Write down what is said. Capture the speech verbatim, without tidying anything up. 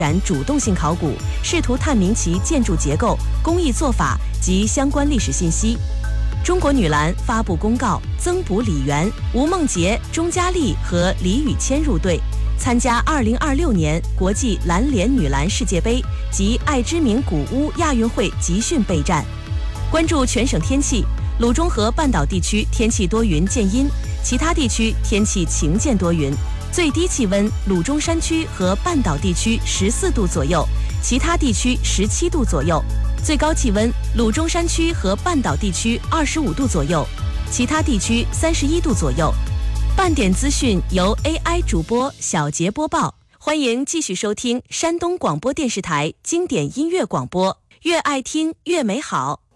然主动性考古，试图探明其建筑结构、工艺做法及相关历史信息。中国女篮发布公告，增补李媛、吴梦洁、钟嘉利和李宇谦入队，参加二零二六年国际篮联女篮世界杯及爱之名古屋亚运会集训备战。关注全省天气，鲁中和半岛地区天气多云见阴，其他地区天气晴见多云。最低气温，鲁中山区和半岛地区十四度左右，其他地区十七度左右。最高气温，鲁中山区和半岛地区二十五度左右，其他地区三十一度左右。半点资讯由 A I 主播小杰播报，欢迎继续收听山东广播电视台经典音乐广播，越爱听越美好。